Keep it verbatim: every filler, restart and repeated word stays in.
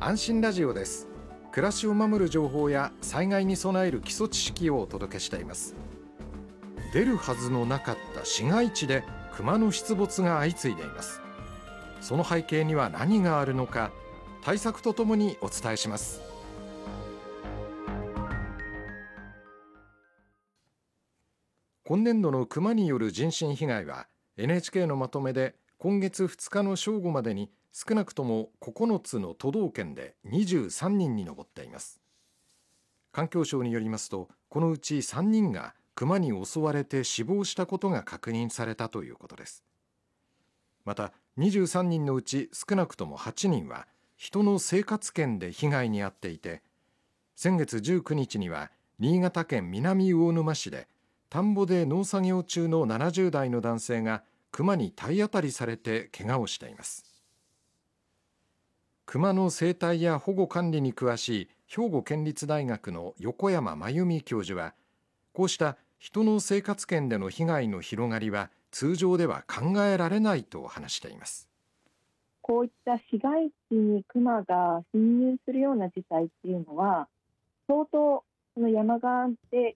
安心ラジオです。暮らしを守る情報や災害に備える基礎知識をお届けしています。出るはずのなかった市街地でクマの出没が相次いでいます。その背景には何があるのか、対策とともにお伝えします。今年度のクマによる人身被害は エヌエイチケー のまとめで今月ふつかの正午までに少なくともここのつの都道県でにじゅうさんにんに上っています。環境省によりますと、このうちさんにんがクマに襲われて死亡したことが確認されたということです。またにじゅうさんにんのうち少なくともはちにんは人の生活圏で被害に遭っていて、先月じゅうくにちには新潟県南魚沼市で田んぼで農作業中のななじゅうだいの男性がクマに体当たりされて怪我をしています。クマの生態や保護管理に詳しい兵庫県立大学の横山真由美教授は、こうした人の生活圏での被害の広がりは通常では考えられないと話しています。 こういった市街地にクマが侵入するような事態っていうのは、相当その山側で